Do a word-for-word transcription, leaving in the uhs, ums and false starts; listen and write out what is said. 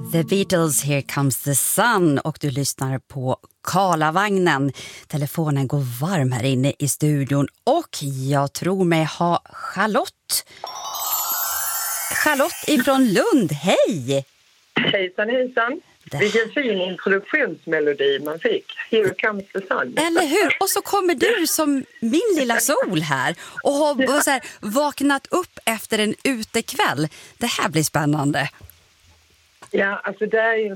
The Beatles, Here Comes the Sun, och du lyssnar på Karlavagnen. Telefonen går varm här inne i studion och jag tror mig ha Charlotte. Charlotte ifrån Lund, hej! Hejsan, hejsan. Det... Vilken fin introduktionsmelodi man fick. Here comes the sun. Eller hur? Och så kommer du som min lilla sol här och har ja. så här, vaknat upp efter en utekväll. Det här blir spännande. Ja, alltså det är ju